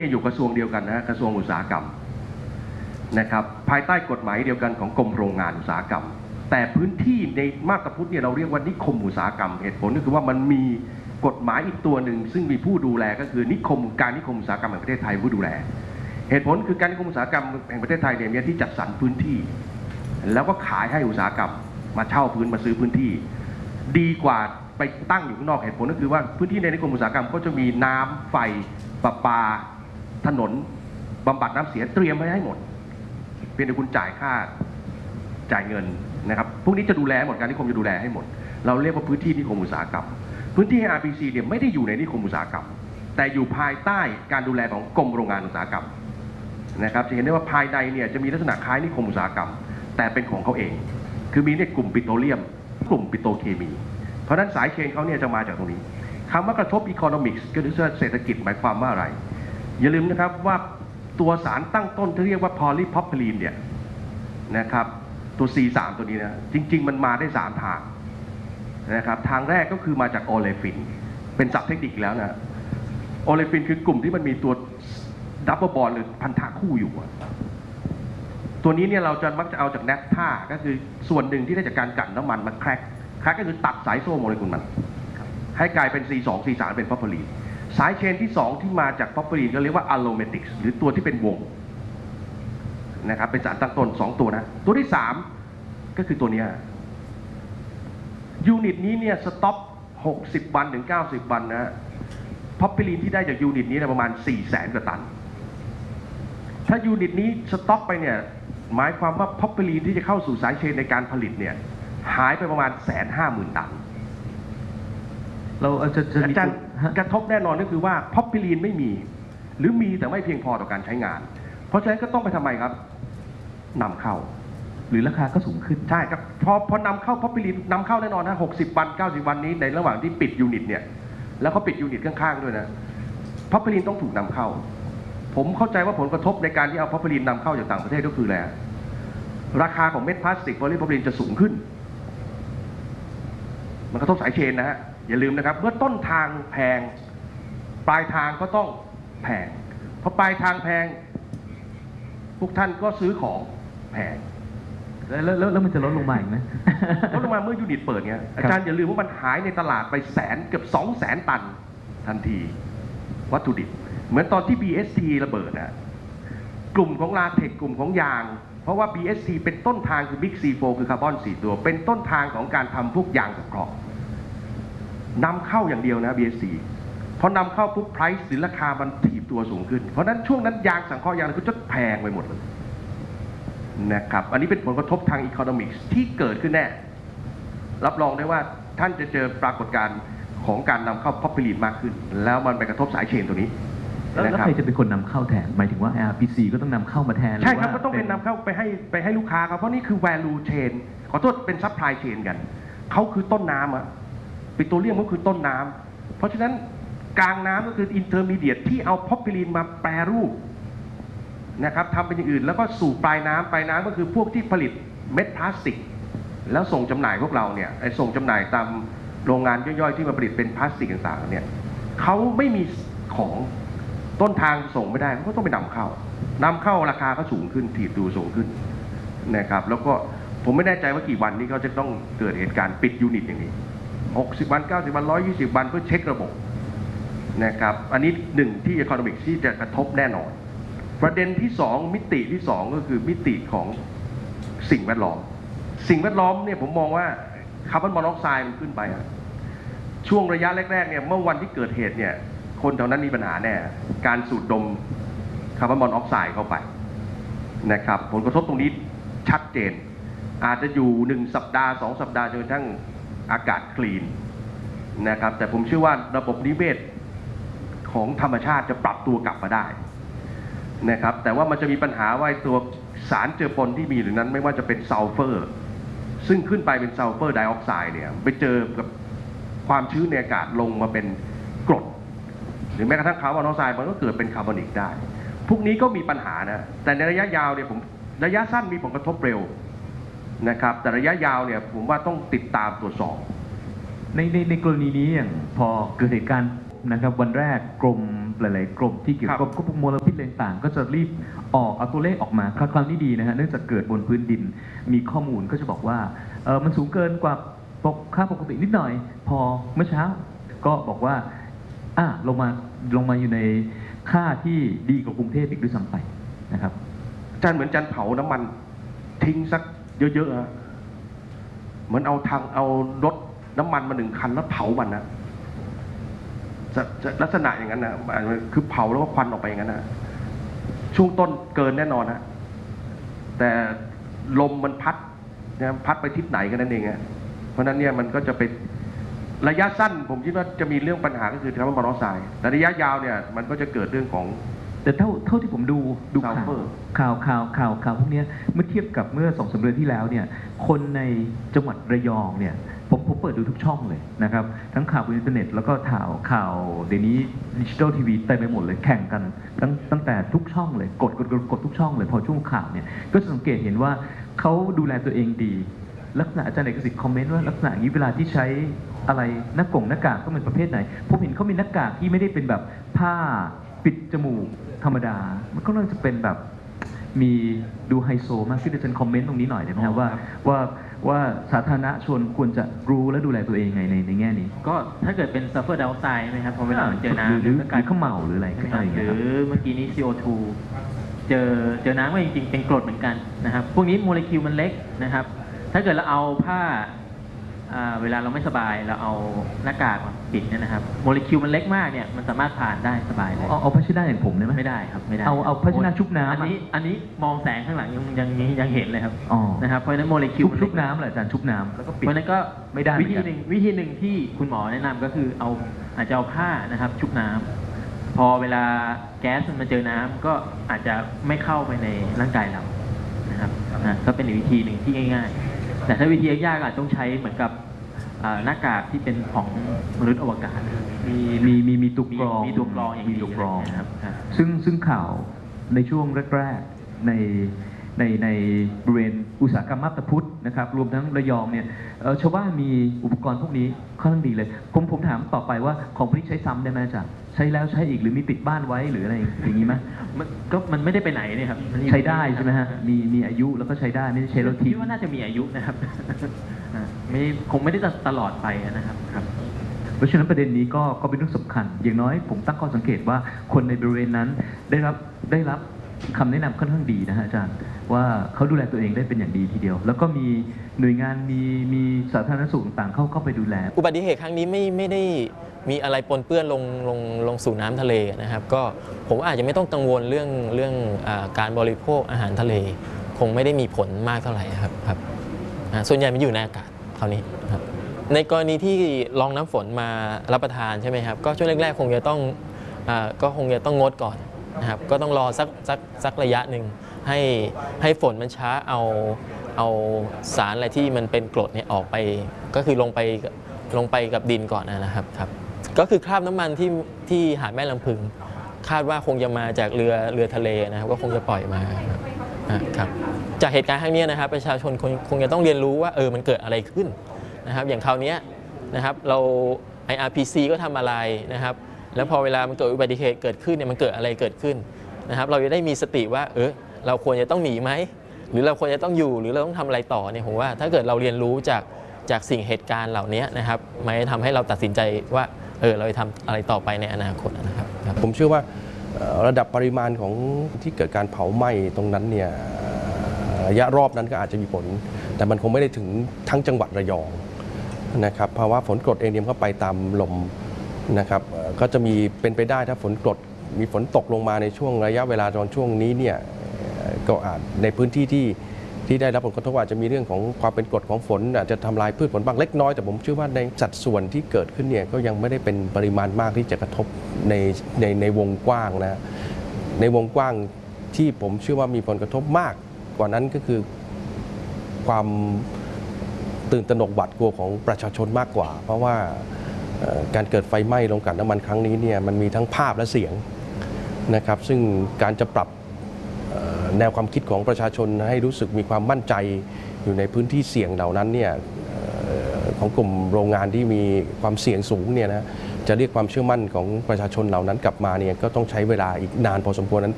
อยู่กระทรวงเดียวกันนะกระทรวงอุตสาหกรรมนะครับภายใต้กฎหมายเดียวกันของกรมโรงงานอุตสาหกรรมแต่พื้นที่ในมาตรพุทธเนี่ยเราเรียกว่านิคมอุตสาหกรรมเหตุผลก็คือว่ามันมีกฎหมายอีกตัวหนึ่งซึ่งมีผู้ดูแลก็คือนิคมอุตสาหกรรมแห่งประเทศไทยผู้ดูแลเหตุผลคือการนิคมอุตสาหกรรมแห่งประเทศไทยเนี่ยมีที่จัดสรรพื้นที่แล้วก็ขายให้อุตสาหกรรมมาเช่าพื้นมาซื้อพื้นที่ดีกว่าไปตั้งอยู่ข้างนอกเหตุผลก็คือว่าพื้นที่ในนิคมอุตสาหกรรมก็จะมีน้ำไฟประปาถนนบำบัดน้ำเสียเตรียมไว้ให้หมดเพียงแต่คุณจ่ายเงินนะครับพวกนี้จะดูแลหมดการนิคมจะดูแลให้หมดเราเรียกว่าพื้นที่นิคมอุตสาหกรรมพื้นที่ RPC เนี่ยไม่ได้อยู่ในนิคมอุตสาหกรรมแต่อยู่ภายใต้การดูแลของกรมโรงงานอุตสาหกรรมนะครับจะเห็นได้ว่าภายในเนี่ยจะมีลักษณะคล้ายนิคมอุตสาหกรรมแต่เป็นของเขาเองคือมีในกลุ่มปิโตรเลียมกลุ่มปิโตรเคมีเพราะฉะนั้นสายเชนเขาเนี่ยจะมาจากตรงนี้คำว่ากระทบ economics ก็คือเศรษฐกิจหมายความว่าอะไรอย่าลืมนะครับว่าตัวสารตั้งต้นที่เรียกว่า polypropylene เนี่ยนะครับตัว C3 ตัวนี้นะจริงๆมันมาได้3ทางนะครับทางแรกก็คือมาจากโอเลฟินเป็นศัพท์เทคนิคแล้วนะโอเลฟินคือกลุ่มที่มันมีตัวดับเบิลบอนด์หรือพันธะคู่อยู่ตัวนี้เนี่ยเราจะมักจะเอาจากแนฟท่าก็คือส่วนหนึ่งที่ได้จากการกั่นน้ำมันมาแคร็กก็คือตัดสายโซ่โมเลกุลมันให้กลายเป็น C2 C3 เป็นพอพลีนสายเชนที่2ที่มาจากพอพลีนก็เรียกว่าอะโรเมติกหรือตัวที่เป็นวงนะครับเป็นสารตั้งต้น2ตัวนะตัวที่3ก็คือตัวนี้ยูนิตนี้เนี่ยสต็อป60วันถึง90วันนะพอพลีนที่ได้จากยูนิตนี้ประมาณ 400,000 กว่าตันถ้ายูนิตนี้สต็อปไปเนี่ยหมายความว่าพอพลีนที่จะเข้าสู่สายเชนในการผลิตเนี่ยหายไปประมาณ 150,000 ตันเราจะอาจารย์กระทบแน่นอนก็คือว่าพอพลีนไม่มีหรือมีแต่ไม่เพียงพอต่อการใช้งานเพราะฉะนั้นก็ต้องไปทำไมครับนำเข้าหรือราคาก็สูงขึ้นใช่ครับพอนำเข้าพอพลีนนำเข้าแน่นอนนะ60 วัน90 วันนี้ในระหว่างที่ปิดยูนิตเนี่ยแล้วเขาปิดยูนิตข้างๆด้วยนะพอพลีนต้องถูกนำเข้าผมเข้าใจว่าผลกระทบในการที่เอาพอพลีนนำเข้าจากต่างประเทศก็คืออะไรราคาของเม็ดพลาสติกโพลีพอพลีนจะสูงขึ้นมันกระทบสายเชนนะฮะอย่าลืมนะครับเมื่อต้นทางแพงปลายทางก็ต้องแพงพอปลายทางแพงพวกท่านก็ซื้อของแพงแล้วมันจะลดลงมาอีกไหมลดลงมาเมื่อยูนิตเปิดเงี้ยอาจารย์อย่าลืมว่ามันหายในตลาดไปเกือบ200,000 ตันทันทีวัตถุดิบเหมือนตอนที่ BST ระเบิดนะกลุ่มของลาเทคกลุ่มของยางเพราะว่า BST เป็นต้นทางคือ Big C4 คือคาร์บอน4ตัวเป็นต้นทางของการทำพวกยางสังเคราะห์นำเข้าอย่างเดียวนะ BST พอนำเข้าปุ๊บ price หรือราคามันถีบตัวสูงขึ้นเพราะนั้นช่วงนั้นยางสังเคราะห์ยางก็จะแพงไปหมดเลยนะครับอันนี้เป็นผลกระทบทาง economics ที่เกิดขึ้นแน่รับรองได้ว่าท่านจะเจอปรากฏการณ์ของการนำเข้าพอพลีนมากขึ้นแล้วมันไปกระทบสายเชนตัวนี้แล้วใครจะเป็นคนนำเข้าแทนหมายถึงว่า RPC ก็ต้องนำเข้ามาแทนใช่ครับก็ต้องเป็นนำเข้าไปให้ลูกค้าครับเพราะนี่คือ value chain ขอโทษเป็น supply chain กันเขาคือต้นน้ำอะปิโตรเลียมก็คือต้นน้ำเพราะฉะนั้นกลางน้ำก็คือ intermediate ที่เอาพอพลีนมาแปรรูปนะครับทำเป็นอย่างอื่นแล้วก็สู่ปลายน้ำก็คือพวกที่ผลิตเม็ดพลาสติกแล้วส่งจำหน่ายพวกเราเนี่ยส่งจำหน่ายตามโรงงานย่อยๆที่มาผลิตเป็นพลาสติกต่างๆเนี่ยเขาไม่มีของต้นทางส่งไม่ได้เขาก็ต้องไปนำเข้าราคาก็สูงขึ้นถีบดูสูงขึ้นนะครับแล้วก็ผมไม่แน่ใจว่ากี่วันนี้เขาจะต้องเกิดเหตุการณ์ปิดยูนิตอย่างนี้60 วัน90 วัน120 วันเพื่อเช็คระบบนะครับอันนี้หนึ่งที่ economics ที่จะกระทบแน่นอนประเด็นที่2มิติที่2ก็คือมิติของสิ่งแวดล้อมเนี่ยผมมองว่าคาร์บอนมอนอกไซด์มันขึ้นไปช่วงระยะแรกๆเนี่ยเมื่อวันที่เกิดเหตุเนี่ยคนแถวนั้นมีปัญหาแน่การสูดดมคาร์บอนมอนอกไซด์เข้าไปนะครับผลกระทบตรงนี้ชัดเจนอาจจะอยู่1 สัปดาห์2 สัปดาห์จนกระทั่งอากาศคลีนนะครับแต่ผมเชื่อว่าระบบนิเวศของธรรมชาติจะปรับตัวกลับมาได้นะครับแต่ว่ามันจะมีปัญหาว่าตัวสารเจือปนที่มีอยู่นั้นไม่ว่าจะเป็นซัลเฟอร์ซึ่งขึ้นไปเป็นซัลเฟอร์ไดออกไซด์เนี่ยไปเจอกับความชื้นในอากาศลงมาเป็นกรดหรือแม้กระทั่งคาร์บอนมอนอกไซด์มันก็เกิดเป็นคาร์บอนิกได้พวกนี้ก็มีปัญหานะแต่ในระยะยาวเนี่ยระยะสั้นมีผลกระทบเร็วนะครับแต่ระยะยาวเนี่ยผมว่าต้องติดตามตรวจสอบในกรณีนี้อย่างพอเกิดเหตุการณ์นะครับวันแรกกรมหลายๆกรมที่เกี่ยวกับพวกมลพิษต่างๆก็จะรีบเอาตัวเลขออกมาคราวนี้ดีนะฮะเนื่องจากเกิดบนพื้นดินมีข้อมูลก็จะบอกว่ามันสูงเกินกว่าค่าปกตินิดหน่อยพอเมื่อเช้าก็บอกว่าลงมาอยู่ในค่าที่ดีกว่ากรุงเทพอีกด้วยซ้ำไปนะครับอาจารย์เหมือนอาจารย์เผาน้ำมันทิ้งสักเยอะๆเหมือนเอารถน้ำมันมา1 คันแล้วเผามันนะจะลักษณะอย่างนั้นนะคือเผาแล้วก็ควันออกไปอย่างนั้นนะช่วงต้นเกินแน่นอนนะแต่ลมมันพัดไปทิศไหนกันนั่นเองเพราะนั้นเนี่ยมันก็จะเป็นระยะสั้นผมคิดว่าจะมีเรื่องปัญหาก็คือคาร์บอนมอนอกไซด์แต่ระยะยาวเนี่ยมันก็จะเกิดเรื่องของแต่เท่าที่ผมดูข่าวพวกนี้เมื่อเทียบกับเมื่อ2-3 เดือนที่แล้วเนี่ยคนในจังหวัดระยองเนี่ยผมเปิดดูทุกช่องเลยนะครับทั้งข่าวบนอินเทอร์เน็ตแล้วก็ข่าวเดี๋ยวนี้ดิจิทัลทีวีเต็มไปหมดเลยแข่งกันตั้งแต่ทุกช่องเลยกดทุกช่องเลยพอช่วงข่าวเนี่ยก็สังเกตเห็นว่าเขาดูแลตัวเองดีลักษณะอาจารย์เอกสิทธิ์คอมเมนต์ว่าลักษณะนี้เวลาที่ใช้อะไรหน้ากากต้องเป็นประเภทไหนผมเห็นเขามีหน้ากากที่ไม่ได้เป็นแบบผ้าปิดจมูกธรรมดามันก็น่าจะเป็นแบบมีดูไฮโซมากที่อาจารย์คอมเมนต์ตรงนี้หน่อยได้ไหมครับว่าสาธารณชนควรจะรู้และดูแลตัวเองยังไงในแง่นี้ก็ถ้าเกิดเป็นซัลเฟอร์ไดออกไซด์ไหมครับพอเวลาเจอน้ำหรือข้าวเหมาหรืออะไรก็ได้หรือเมื่อกี้นี้ CO2 เจอน้ำก็จริงๆเป็นกรดเหมือนกันนะครับพวกนี้โมเลกุลมันเล็กนะครับถ้าเกิดเราเอาผ้าเวลาเราไม่สบายเราเอาหน้ากากมาปิดเนี่ยนะครับโมเลกุลมันเล็กมากเนี่ยมันสามารถผ่านได้สบายเลยเอาผ้าเช็ดหน้าอย่างผมได้ไหมไม่ได้ครับไม่ได้เอาผ้าเช็ดหน้าชุบน้ำอันนี้มองแสงข้างหลังยังเห็นเลยครับนะครับเพราะฉะนั้นโมเลกุลชุบน้ำแหละอาจารย์ชุบน้ำแล้วก็ปิดเพราะนั้นก็ไม่ได้วิธีหนึ่งที่คุณหมอแนะนำก็คืออาจจะเอาผ้านะครับชุบน้ำพอเวลาแก๊สมันมาเจอน้ำก็อาจจะไม่เข้าไปในร่างกายเรานะครับก็เป็นอีกวิธีหนึ่งที่ง่ายๆแต่ถ้าวิธียากๆอาจต้องใช้เหมือนกับหน้ากากที่เป็นของมนุษย์อวกาศมีตัวกรองมีตัวกรองครับซึ่งข่าวในช่วงแรกๆในบริเวณอุตสาหกรรมมาบตาพุธนะครับรวมทั้งระยองเนี่ยชาวบ้านมีอุปกรณ์พวกนี้ค่อนข้างดีเลยผมถามต่อไปว่าของพวกนี้ใช้ซ้ำได้ไหมจ๊ะใช้แล้วใช้อีกหรือมีติดบ้านไว้หรืออะไรอย่างนี้ไหมมันไม่ได้ไปไหนเนี่ยครับใช้ได้ใช่ไหมฮะมีอายุแล้วก็ใช้ได้ไม่ได้ใช้แล้วทิ้งคิดว่าน่าจะมีอายุนะครับคงไม่ได้ตลอดไปนะครับเพราะฉะนั้นประเด็นนี้ก็เป็นเรื่องสำคัญอย่างน้อยผมตั้งข้อสังเกตว่าคนในบริเวณนั้นได้รับคำแนะนำค่อนข้างดีนะฮะอาจารย์ว่าเขาดูแลตัวเองได้เป็นอย่างดีทีเดียวแล้วก็มีหน่วยงานมีสาธารณสุขต่างๆเข้าไปดูแลอุบัติเหตุครั้งนี้ไม่ได้มีอะไรปนเปื้อนลงสู่น้ำทะเลนะครับก็ผมอาจจะไม่ต้องกังวลเรื่องการบริโภคอาหารทะเลคงไม่ได้มีผลมากเท่าไหร่ครับส่วนใหญ่มันอยู่ในอากาศเท่านี้ครับในกรณีที่รองน้ำฝนมารับประทานใช่ไหมครับก็ช่วงแรกๆคงจะต้องงดก่อนนะครับก็ต้องรอสักระยะหนึ่งให้ฝนมันช้าเอาสารอะไรที่มันเป็นกรดเนี่ยออกไปก็คือลงไปกับดินก่อนนะครับก็คือคราบน้ำมันที่หาดแม่ลำพึงคาดว่าคงจะมาจากเรือทะเลนะครับก็คงจะปล่อยมาครับจากเหตุการณ์ครั้งนี้นะครับประชาชนคงจะต้องเรียนรู้ว่ามันเกิดอะไรขึ้นนะครับอย่างคราวนี้นะครับเรา IRPC ก็ทำอะไรนะครับแล้วพอเวลามันเกิดอุบัติเหตุเกิดขึ้นเนี่ยมันเกิดอะไรเกิดขึ้นนะครับเราจะได้มีสติว่าเราควรจะต้องหนีไหมหรือเราควรจะต้องอยู่หรือเราต้องทำอะไรต่อเนี่ยผมว่าถ้าเกิดเราเรียนรู้จากสิ่งเหตุการณ์เหล่านี้นะครับมันจะทำให้เราตัดสินใจว่าเราจะทำอะไรต่อไปในอนาคตนะครับผมเชื่อว่าระดับปริมาณของที่เกิดการเผาไหม้ตรงนั้นเนี่ยระยะรอบนั้นก็อาจจะมีผลแต่มันคงไม่ได้ถึงทั้งจังหวัดระยองนะครับเพราะว่าฝนกรดเองเนี่ยก็ไปตามลมนะครับก็จะมีเป็นไปได้ถ้าฝนกรดมีฝนตกลงมาในช่วงระยะเวลาตอนช่วงนี้เนี่ยก็อาจในพื้นที่ที่ได้รับผลกระทบอาจจะมีเรื่องของความเป็นกรดของฝนอาจจะทำลายพืชผลบางเล็กน้อยแต่ผมเชื่อว่าในสัดส่วนที่เกิดขึ้นเนี่ยก็ยังไม่ได้เป็นปริมาณมากที่จะกระทบในวงกว้างนะในวงกว้างที่ผมเชื่อว่ามีผลกระทบมากกว่านั้นก็คือความตื่นตระหนกหวาดกลัวของประชาชนมากกว่าเพราะว่าการเกิดไฟไหม้โรงกลั่นน้ำมันครั้งนี้เนี่ยมันมีทั้งภาพและเสียงนะครับซึ่งการจะปรับแนวความคิดของประชาชนให้รู้สึกมีความมั่นใจอยู่ในพื้นที่เสี่ยงเหล่านั้นเนี่ยของกลุ่มโรงงานที่มีความเสี่ยงสูงเนี่ยนะจะเรียกความเชื่อมั่นของประชาชนเหล่านั้นกลับมาเนี่ยก็ต้องใช้เวลาอีกนานพอสมควรนั้น